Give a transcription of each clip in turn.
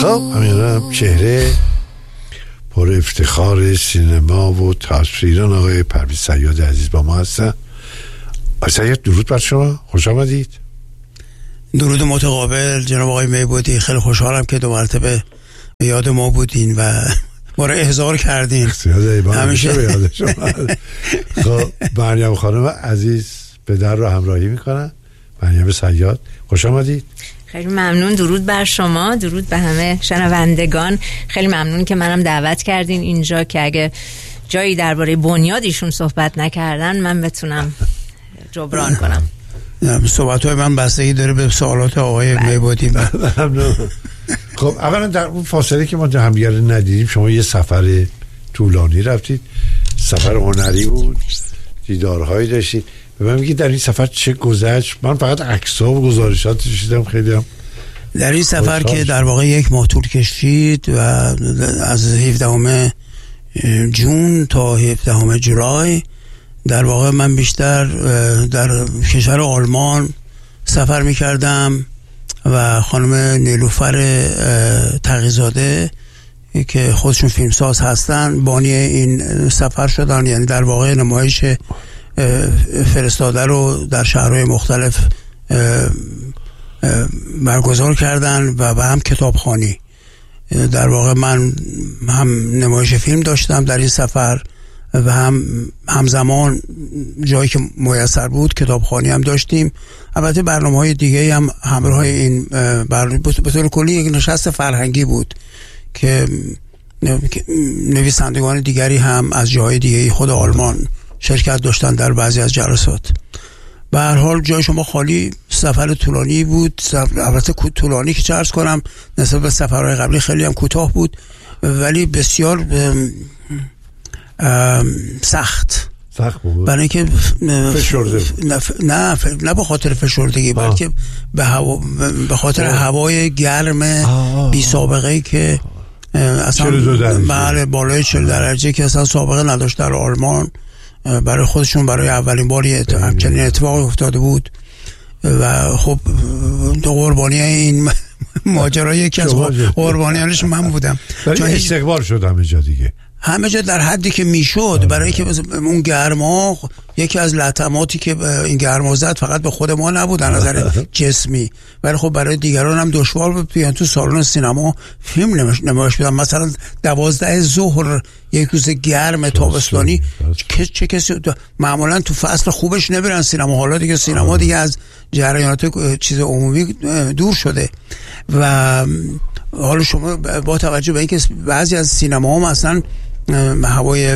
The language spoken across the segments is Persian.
خب همین چهره پر افتخار سینما و تصویران آقای پرویز صیاد عزیز با ما هستن. آقای صیاد درود بر شما، خوش آمدید. درود متقابل جناب آقای میبودی، خیلی خوشحالم که 2 مرتبه به یاد ما بودین و ما رو احضار کردین. همیشه به یاد شما. خب مریم خانم عزیز پدر رو همراهی میکنن. مریم صیاد خوش آمدید. خیلی ممنون، درود بر شما، درود به همه شنوندگان. خیلی ممنون که منم دعوت کردین اینجا که اگه جایی درباره بنیاد ایشون صحبت نکردن من بتونم جبران کنم. صحبت‌های من بستگی داره به سوالات آقای میبودی. خب اولا در اون فاصله که ما همدیگه رو ندیدیم شما یه سفر طولانی رفتید، سفر هنری بود، دیدارهایی داشتید. به من میگید در این سفر چه گذشت؟ من فقط عکس‌ها و گزارشاتش دیدم. خیلی هم در این سفر که در واقع 1 ماه طول کشید و از 17 جون تا 17 جولای در واقع من بیشتر در کشور آلمان سفر میکردم و خانم نیلوفر تقی‌زاده که خودشون فیلمساز هستن بانی این سفر شدن. یعنی در واقع نمایش فرستاده رو در شهرهای مختلف برگزار کردن و هم کتابخوانی. در واقع من هم نمایش فیلم داشتم در این سفر و همزمان جایی که میسر بود کتابخوانی هم داشتیم. البته برنامه‌های دیگه هم همراه این برنامه به طور کلی یک نشست فرهنگی بود که نویسندگان دیگری هم از جاهای دیگه خود آلمان شرکت داشتن در بعضی از جلسات. به هر حال جای شما خالی. سفر طولانی بود، البته طولانی که چه عرض کنم نسبت به سفرهای قبلی خیلی هم کوتاه بود ولی بسیار سخت بود. برای اینکه فشرده نه به خاطر فشردگی بلکه به خاطر هوای گرم بی سابقه‌ای که اصلا بالای 40 درجه که اصلا سابقه نداشت در آلمان. برای خودشون برای اولین باری همچنین اتفاقی افتاده بود و خب قربانی این ماجرا یکی از قربانیانش من بودم. چون استقبال شد همه جا دیگه، همه جا در حدی که میشد. برای که اون گرما یکی از لطماتی که این گرما زد فقط به خود ما نبود از نظر جسمی ولی خب برای دیگران هم دشوار بود بیان تو سالن سینما فیلم نمایش بدن. مثلا 12 ظهر یک روز گرم تابستانی چه کسی معمولا تو فصل خوبش نمیرن سینما. حالا دیگه سینما دیگه از جریانات چیز عمومی دور شده و حالا شما با توجه به اینکه بعضی از سینما هم اصلا هوای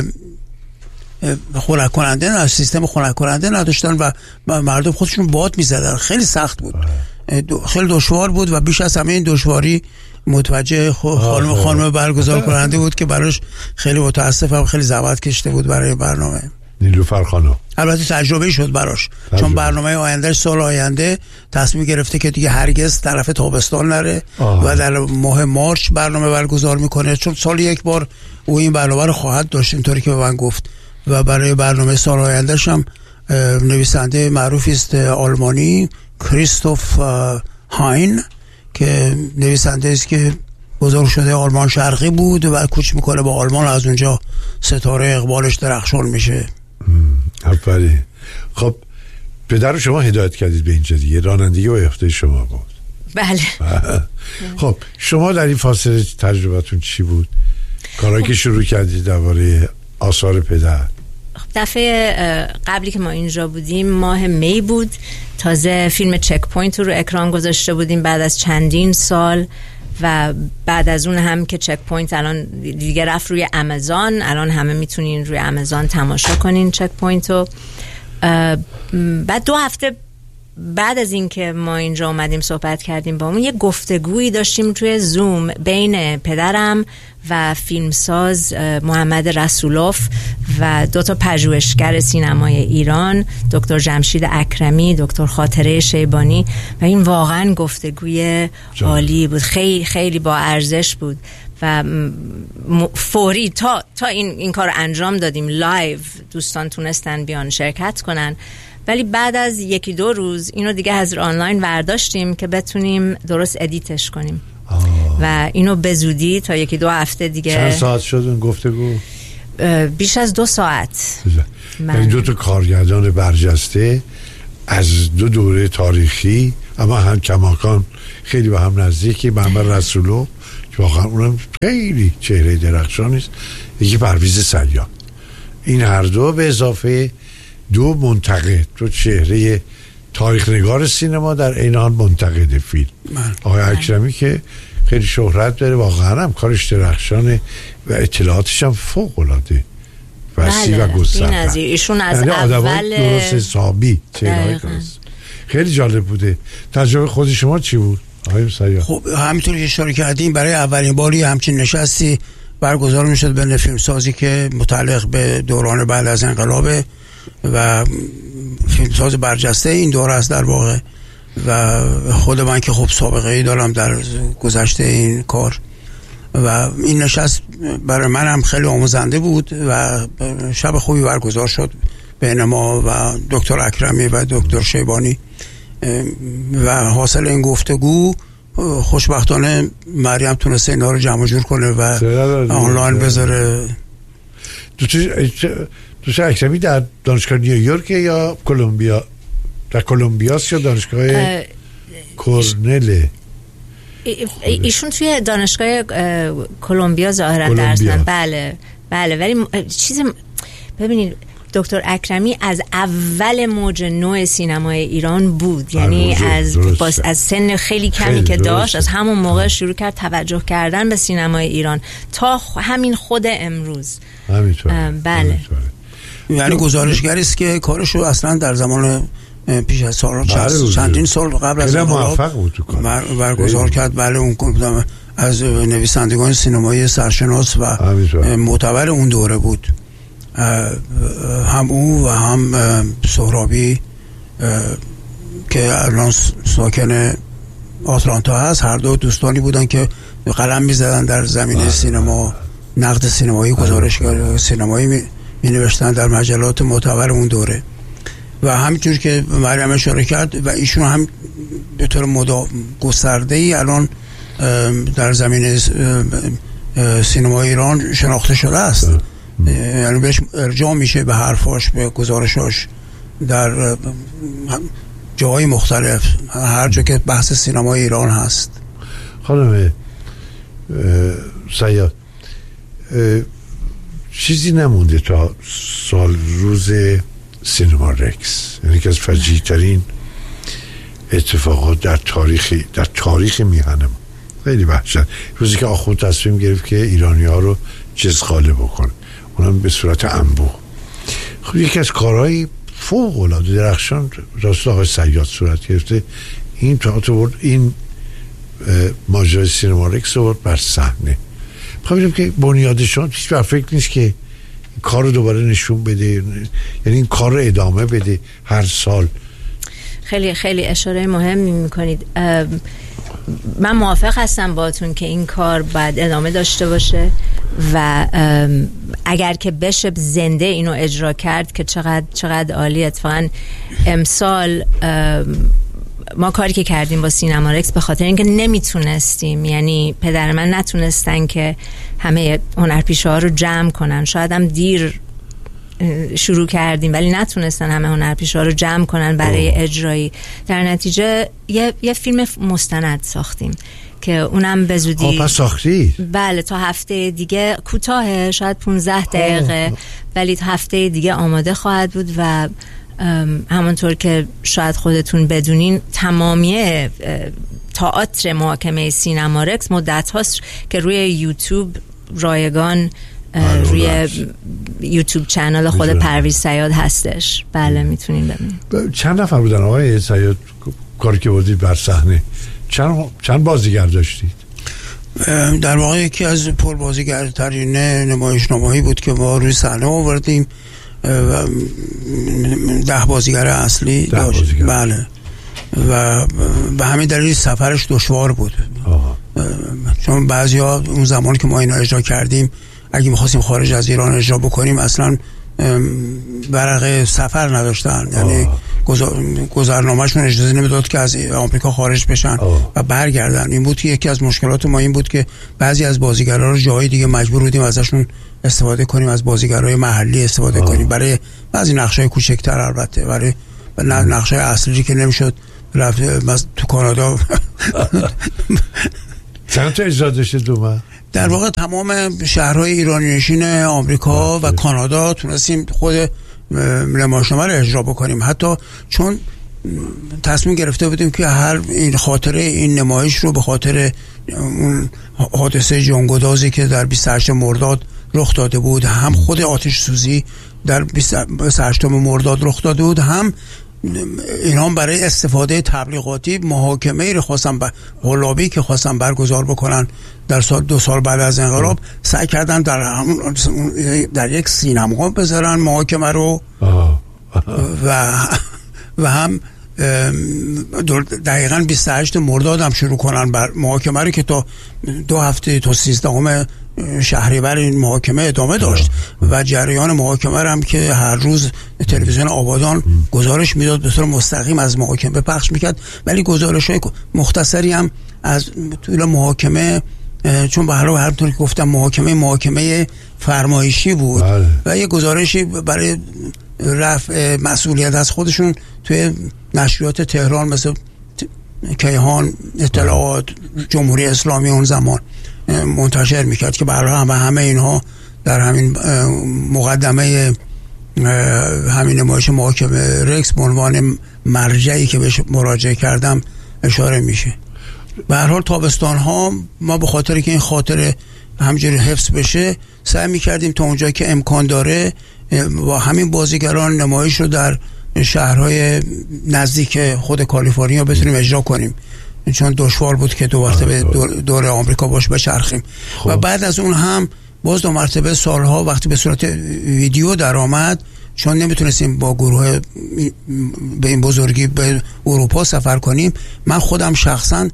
خنک کننده نه، سیستم خنک کننده نداشتن و مردم خودشون باد میزدن. خیلی سخت بود، خیلی دشوار بود و بیش از همه این دشواری متوجه خانم برگزار کننده بود که براش خیلی متاسفم، خیلی زحمت کشیده بود برای برنامه. نیلوفر خانم البته تجربه شد براش چون برنامه آینده سال آینده تصمیم گرفته که دیگه هرگز طرف تابستان نره و در ماه مارچ برنامه برگزار میکنه چون سال 1 بار او این برنامه رو خواهد داشت اینطوری که به من گفت. و برای برنامه سال آیندهش هم نویسنده معروفی است آلمانی کریستوف هاین که نویسنده است که بزرگ شده آلمان شرقی بود و کوچ میکنه با آلمان، از اونجا ستاره اقبالش درخشان میشه. آفرین. خب پدر شما هدایت کردید به اینجا دیگه، رانندگی و اختیار شما بود. بله. خب شما در این فاصله تجربتون چی بود؟ کارهایی که شروع کردید درباره آثار پدر. دفعه قبلی که ما اینجا بودیم ماه می بود، تازه فیلم چک پوینت رو اکران گذاشته بودیم بعد از چندین سال و بعد از اون هم که چک پوینت الان دیگه رفت روی آمازون، الان همه میتونین روی آمازون تماشا کنین چک پوینت رو. بعد 2 هفته بعد از این که ما اینجا اومدیم صحبت کردیم با اون یه گفتگویی داشتیم توی زوم بین پدرم و فیلمساز محمد رسولوف و 2 پژوهشگر سینمای ایران دکتر جمشید اکرمی، دکتر خاطره شیبانی و این واقعا گفتگوی عالی بود، خیلی خیلی با ارزش بود و فوری تا این کار انجام دادیم لایو دوستان تونستن بیان شرکت کنن ولی بعد از 1-2 روز اینو دیگه از آنلاین برداشتیم که بتونیم درست ادیتش کنیم و اینو به زودی تا 1-2 هفته دیگه. چند ساعت شد اون گفتگو؟ بیش از 2 ساعت. یعنی 2 تا کارگردان برجسته از 2 دوره تاریخی، اما هم کماکان خیلی به هم نزدیکی. محمد رسولو که واقعا اونم خیلی چهره درخشانی است، یکی پرویز صیاد. این هر دو به اضافه 2 منتقد، 2 چهره تاریخ نگار سینما در عین حال منتقد فیلم. آقای اکرمی که خیلی شهرت داره، واقعا هم کارش درخشانه و اطلاعاتش هم فوق العاده وسیع و گسترده. ایشون از یعنی اول درست حسابی چهره‌ای درست. خیلی جالب بوده. تجربه خود شما چی بود آقای صیاد؟ خب همینطور که اشاره کردیم برای اولین باری همچین نشستی برگزار میشد بین فیلمسازی که متعلق به دوران بعد از انقلاب و فیلمساز برجسته این دوره است در واقع. و خود من که خب سابقه ای دارم در گذشته این کار و این نشست برای من هم خیلی آموزنده بود و شب خوبی برگزار شد بین ما و دکتر اکرمی و دکتر شیبانی و حاصل این گفتگو خوشبختانه مریم تونسته اینا رو جمع جور کنه و آنلاین بذاره. دکتر اکرمی در دانشگاه نیویورک یا کلمبیا؟ در کلمبیاست یا دانشگاه کرنل؟ ایشون توی دانشگاه کلمبیا ظاهرا درس میدن. بله ولی ببینید دکتر اکرمی از اول موج نو سینمای ایران بود، یعنی از سن خیلی کمی که داشت از همون موقع شروع کرد توجه کردن به سینمای ایران تا همین خود امروز. بله. یعنی گزارشگری است که کارشو اصلا در زمان پیش از چندین سال قبل از موفق بود تو کار برگزار کرد. بله اون از نویسندگان سینمایی سرشناس و معتبر اون دوره بود، هم او و هم سهرابی که الان ساکن آتلانتا هست. هر دو دوستانی بودن که قلم می‌زدن در زمینه سینما، نقد سینمایی، گزارشگر سینمایی می نوشتن در مجلات معتبر اون دوره. و همینطور که مریم اشاره کرد و ایشون هم به طور گسترده‌ای الان در زمینه سینما ایران شناخته شده است. یعنی بهش ارجاع میشه به حرفاش، به گزارشاش در جاهای مختلف، هر جا که بحث سینما ایران هست. خانم صیاد، چیزی نمونده تا سال روز سینما رکس، یعنی که از فجیع ترین اتفاقات در تاریخ میهن ما، خیلی وحشت. روزی که آخوند تصمیم گرفت که ایرانی ها رو جزخاله بکنه، اونم به صورت انبوه. خب یکی از کارهای فوق العاده درخشان راست آقای صیاد صورت گرفته. این تئاتر برد، این ماجرای سینما رکس رو برد بر صحنه. می‌خوام که بنیادشون هیچ وقت فکر نیست که این کار رو دوباره نشون بده، یعنی این کار رو ادامه بده هر سال. خیلی خیلی اشاره مهمی میکنید. من موافق هستم باهاتون که این کار باید ادامه داشته باشه و اگر که بشه زنده اینو اجرا کرد که چقدر عالی. اتفاقا امسال ما کاری که کردیم با سینما رکس به خاطر اینکه نمیتونستیم، یعنی پدر من نتونستن که همه هنرپیشه ها رو جمع کنن، شاید هم دیر شروع کردیم ولی نتونستن همه هنرپیشه ها رو جمع کنن برای اجرایی. در نتیجه یه فیلم مستند ساختیم که اونم به زودی پس ساختی؟ بله، تا هفته دیگه، کوتاه شاید 15 دقیقه ولی تا هفته دیگه آماده خواهد بود و همونطور که شاید خودتون بدونین تمامی تئاتر محاکمه سینما رکس مدت هاست که روی یوتیوب رایگان، روی یوتیوب چنل خود پرویز صیاد هستش. بله میتونین ببینید. چند نفر بودن آقای صیاد کاری که بردید بر صحنه؟ چند بازیگر داشتید؟ در واقع یکی از پربازیگرترین نمایشنامه‌ای بود که ما روی صحنه آوردیم و 10 بازیگر اصلی داشت. بله. و به همین دلیل سفرش دشوار بود. چون بعضیا اون زمانی که ما اینو اجرا کردیم اگه می‌خواستیم خارج از ایران اجرا بکنیم اصلا ورق سفر نداشتن، یعنی گذرنامه‌شون اجازه نمیداد که از آمریکا خارج بشن و برگردن. این بود که یکی از مشکلات ما این بود که بعضی از بازیگرا رو جای دیگه مجبور بودیم ازشون استفاده کنیم، از بازیگرای محلی استفاده کنیم برای بعضی نقشای کوچکتر، البته برای نقشای اصلی که نمیشد رفت تو کانادا. چند تا اجرا داشته دوما؟ در واقع تمام شهرهای ایرانی نشین آمریکا و کانادا تونستیم خود نمایشنامه رو اجرا بکنیم، حتی چون تصمیم گرفته بودیم که هر این خاطره این نمایش رو به خاطر اون حادثه جنگ‌گدازی که در 28 مرداد رخ داده بود، هم خود آتش سوزی در 28 مرداد رخ داده بود، هم اینا برای استفاده تبلیغاتی محاکمه‌ای رو خواستن قلابی که خواستن برگزار بکنن در سال 2 سال بعد از انقلاب، سعی کردن در یک سینما بذارن محاکمه رو و هم دقیقاً 28 مرداد هم شروع کنن بر محاکمه رو که تا 2 هفته تا 13 شهریور این محاکمه ادامه داشت و جریان محاکمه هم که هر روز تلویزیون آبادان گزارش میداد به طور مستقیم از محاکمه پخش میکرد، ولی گزارش‌های مختصری هم از طول محاکمه، چون به هر طور که گفتم محاکمه فرمایشی بود و یه گزارشی برای رفع مسئولیت از خودشون توی نشریات تهران مثل کیهان، اطلاعات، جمهوری اسلامی اون زمان منتشر میکرد که برای همه اینها در همین مقدمه همین نمایش محاکمه رکس به عنوان مرجعی که بهش مراجعه کردم اشاره میشه. به هر حال تابستان ها ما به خاطر که این خاطره همجوری حفظ بشه سعی میکردیم تا اونجایی که امکان داره با همین بازیگران نمایش رو در شهرهای نزدیک خود کالیفرنیا بتونیم اجرا کنیم، چون دشوار بود که 2 مرتبه دور آمریکا باش بچرخیم. و بعد از اون هم باز 2 مرتبه سالها وقتی به صورت ویدیو در آمد، چون نمیتونستیم با گروه به این بزرگی به اروپا سفر کنیم، من خودم شخصا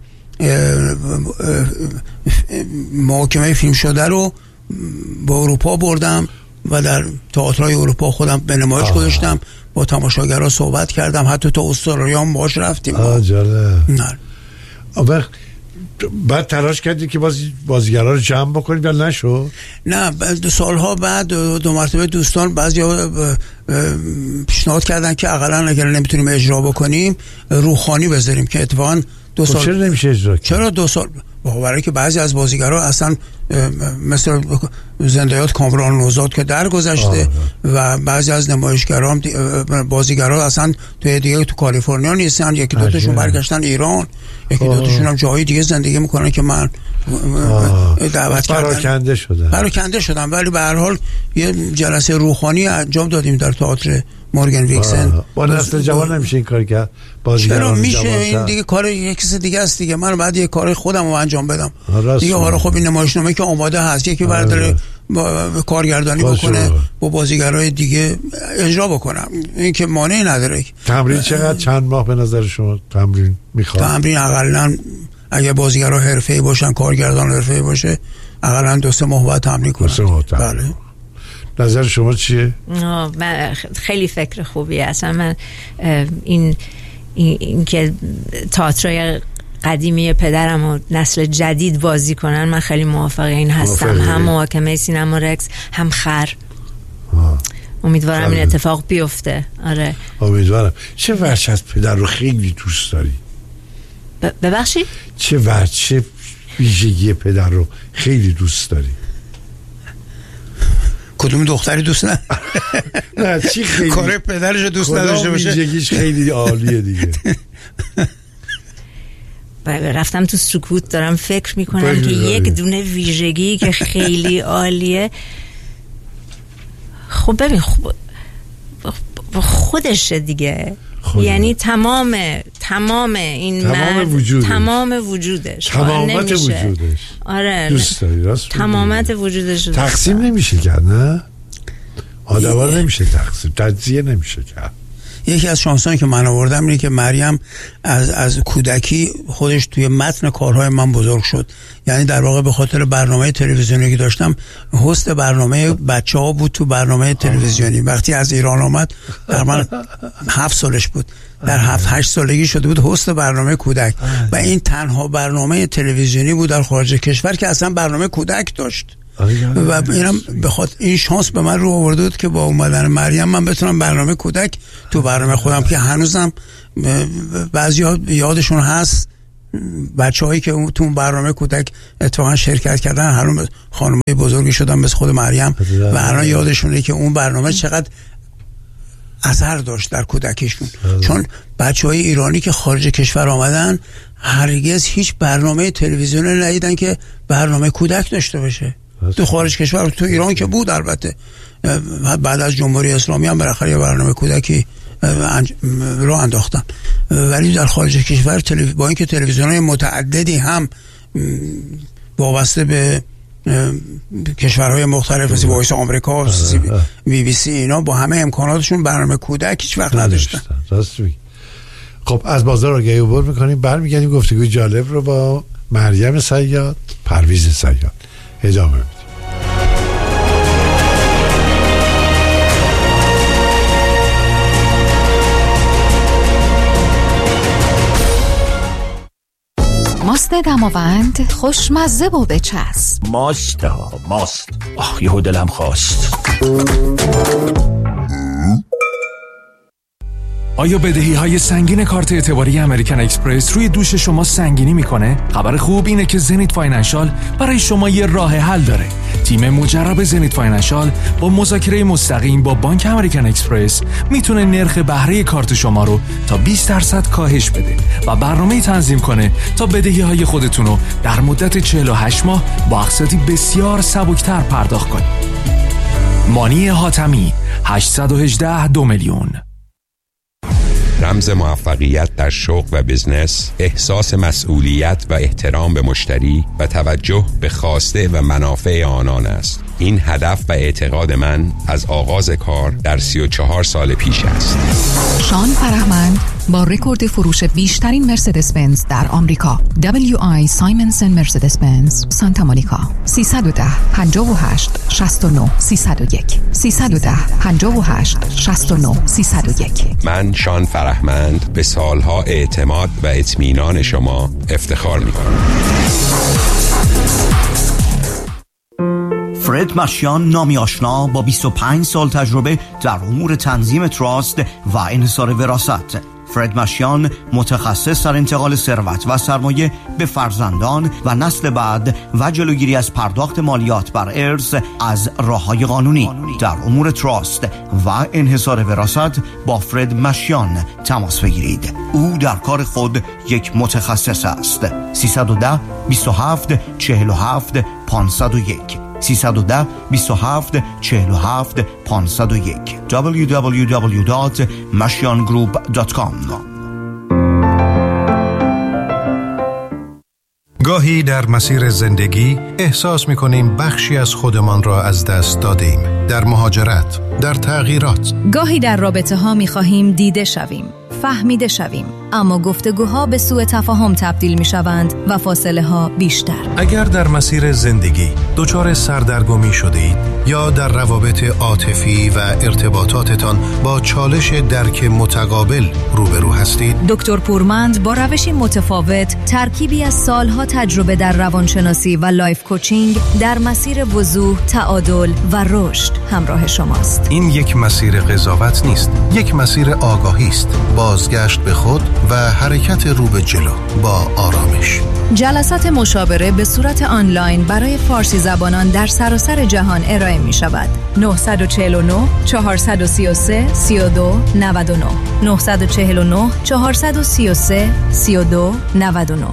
محاکمه فیلم شده رو با اروپا بردم و در تئاترهای اروپا خودم به نمایش گذاشتم، با تماشاگرها صحبت کردم، حتی تا استرالیا هم باش رفتیم. جالب. بعد تلاش کردی که بازیگرا رو جمع بکنید یا نشو؟ نه، سالها بعد 2 مرتبه دوستان بعضیا پیشنهاد کردن که اقلا اگر نمیتونیم اجرا بکنیم روحانی بذاریم که اتفاقا 2 سال. چرا نمیشه اجرا کرد؟ چرا 2 سال؟ برای که بعضی از بازیگرا اصلا مثل زندیات کامران نوزاد که درگذشته و بعضی از نمایشگران بازیگرا اصلا تو کالیفرنیا نیستن، یکی 2 تاشون برگشتن ایران، یکی 2 تاشون هم جای دیگه زندگی میکنن که من دعوت کردم پراکنده شدن. ولی به هر حال یه جلسه روحانی انجام دادیم در تئاتر مورگان ویکسن. با نسل جوان نمیشه این کار کرد؟ چرا میشه؟ این دیگه کار یک کس دیگه است دیگه. من بعد یه کار خودم رو انجام بدم دیگه. حالا خب این نمایشنامه که آماده هست، یکی برداره کارگردانی بکنه با بازیگرای دیگه اجرا بکنم، این که مانعی نداره. تمرین چقدر چند ماه به نظر شما تمرین میخواد؟ تمرین اقلا اگه بازیگرا حرفه‌ای باشن، کارگردان حرفه‌ای باشه، اقلا 2-3 ماه بعد تمرین کنن. بله. نظر شما چیه؟ من خیلی فکر خوبی اصلا. من این که تئاترای قدیمی پدرم و نسل جدید بازی کنن، من خیلی موافق این هستم. هم محاکمه سینما رکس، هم خر. امیدوارم این اتفاق بیفته. آره امیدوارم. چه ورچه از پدر رو خیلی دوست داری؟ ببخشید؟ چه ویژگی پدر رو خیلی دوست داری؟ کدوم دختری دوست نه؟ نه چی خیلی کار پدرش دوست نداشته باشه؟ ویژگیش خیلی عالیه دیگه. رفتم تو سکوت دارم فکر میکنم که یک دونه ویژگی که خیلی عالیه. خب ببین خودشه دیگه، یعنی تمام این تمام وجودش تمامت وجودش. آره دوست داری؟ راست تمامت وجودش تقسیم نمیشه کرد. نه آدم ها نمیشه تقسیم، تجزیه نمیشه کرد. یکی از شانسانی که من آوردم اینه که مریم از کودکی خودش توی متن کارهای من بزرگ شد. یعنی در واقع به خاطر برنامه تلویزیونی که داشتم، هست برنامه بچه‌ها بود تو برنامه تلویزیونی. وقتی از ایران آمد در من 7 سالش بود، در 7-8 سالگی شده بود هست برنامه کودک و این تنها برنامه تلویزیونی بود در خارج کشور که اصلا برنامه کودک داشت. و اینم بخاطر این شانس به من رو آورده بود که با اومدن مریم من بتونم برنامه کودک تو برنامه خودم که هنوزم بعضی یادشون هست، بچه‌هایی که تو اون برنامه کودک اتفاقا شرکت کردن هنوز خانم‌های بزرگی شدن مثل خود مریم و الان یادشونه که اون برنامه چقدر اثر داشت در کودکیشون. چون بچه‌های ایرانی که خارج کشور آمدن هرگز هیچ برنامه تلویزیونی ندیدن که برنامه کودک داشته باشه. تو خارج کشور، تو ایران که بود البته، بعد از جمهوری اسلامی هم بالاخره یه برنامه کودکی رو انداختن، ولی در خارج کشور با اینکه تلویزیون‌های متعددی هم وابسته به کشورهای مختلف مثل وایس آمریکا، BBC، اینا با همه امکاناتشون برنامه کودک هیچ وقت نداشتن. خب از بازار آگهی عبور میکنیم، برمیگردیم گفتگوی جالب رو با مریم صیاد، پرویز صیاد ادامه میدیم. ماست دماوند خوشمزه و بچسب. ماست یهو دلم خواست. آیا بدهی‌های سنگین کارت اعتباری امریکن اکسپرس روی دوش شما سنگینی میکنه؟ خبر خوب اینه که زنیت فاینانشال برای شما یه راه حل داره. تیم مجرب زنیت فاینانشال با مذاکره مستقیم با بانک امریکن اکسپرس میتونه نرخ بهره کارت شما رو تا 20% کاهش بده و برنامه‌ای تنظیم کنه تا بدهی‌های خودتون رو در مدت 48 ماه با اقساطی بسیار سبکتر پرداخت کنید. مانی حاتمی 818 2 میلیون. رمز موفقیت در شغل و بزنس، احساس مسئولیت و احترام به مشتری و توجه به خواسته و منافع آنان است. این هدف و اعتقاد من از آغاز کار در 34 سال پیش است. شان فرهمند با رکورد فروش بیشترین مرسدس بنز در آمریکا، WI سایمنسن مرسدس بنز سانتا مونیکا، 310 58 69 301 310 58 69 301. من شان فرهمند به سالها اعتماد و اطمینان شما افتخار می‌کنم. فرد مشیان، نامی آشنا با 25 سال تجربه در امور تنظیم تراست و انحصار وراثت. فرد مشیان متخصص در انتقال ثروت و سرمایه به فرزندان و نسل بعد و جلوگیری از پرداخت مالیات بر ارث از راه‌های قانونی. در امور تراست و انحصار وراثت با فرد مشیان تماس بگیرید. او در کار خود یک متخصص است. 310 27 47 501 310 27 47 501 www.mashiangroup.com. گاهی در مسیر زندگی احساس می‌کنیم بخشی از خودمان را از دست دادیم. در مهاجرت، در تغییرات. گاهی در رابطه‌ها می‌خواهیم دیده شویم، فهمیده شویم، اما گفتگوها به سوء تفاهم تبدیل می‌شوند و فاصله‌ها بیشتر. اگر در مسیر زندگی دچار سردرگمی شدید یا در روابط عاطفی و ارتباطاتتان با چالش درک متقابل روبرو هستید، دکتر پورمند با روشی متفاوت، ترکیبی از سالها تجربه در روانشناسی و لایف کوچینگ در مسیر وضوح، تعادل و رشد همراه شماست. این یک مسیر قضاوت نیست، یک مسیر آگاهی است، بازگشت به خود و حرکت رو به جلو با آرامش. جلسات مشاوره به صورت آنلاین برای فارسی زبانان در سراسر جهان ارائه می شود. 949 433 32 99 949 433 32 99.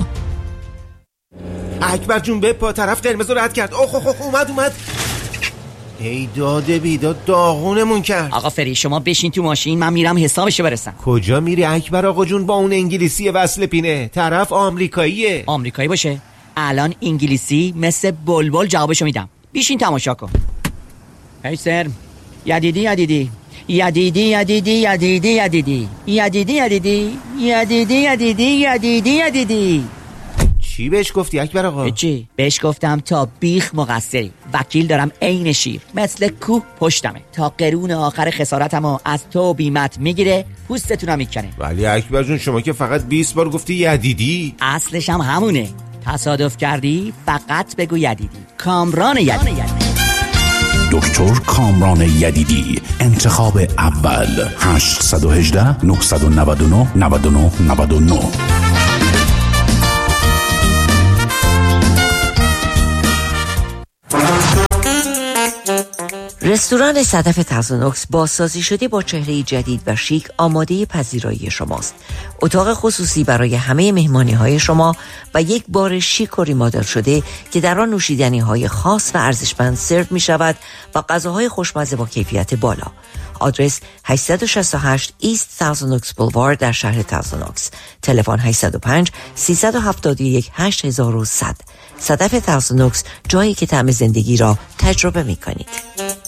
اکبر جون به پا طرف قرمز رد کرد. اوه اومد. ای داده بیداد داغونمون کرد. آقا فری شما بشین تو ماشین، من میرم حسابشو برسم. کجا میری اکبر آقا جون با اون انگلیسی وصل پینه؟ طرف آمریکاییه. آمریکایی باشه الان انگلیسی مثل بلبل جوابشو میدم. بشین تماشا کن. هی سر یدیدی یدیدی یدیدی یدیدی یدیدی یدیدی یدیدی یدیدی یدیدی یدیدی یدیدی. چی بهش گفتی اکبر آقا؟ چی؟ بهش گفتم تا بیخ مقصری، وکیل دارم عین شیر، مثل کوه پشتمه، تا قرون آخر خسارتمو از تو بیمت میگیره، پوستتونم میکنه. ولی اکبر جون شما که فقط 20 بار گفتی یدیدی. اصلش هم همونه. تصادف کردی فقط بگو یدیدی. کامران یدیدی. دکتر کامران یدیدی، انتخاب اول. 818 999 99 99. رستوران صدف تازونوکس بازسازی شده با چهره جدید و شیک آماده پذیرایی شماست. اتاق خصوصی برای همه مهمانی‌های شما و یک بار شیک و ریمادل شده که در آن نوشیدنی‌های خاص و ارزشمند سرو می‌شود و غذاهای خوشمزه با کیفیت بالا. آدرس 868 ایست تازونوکس بولوارد در شهر تازونوکس. تلفن 805 371 8100. صدف تازونوکس، جایی که طعم زندگی را تجربه می‌کنید.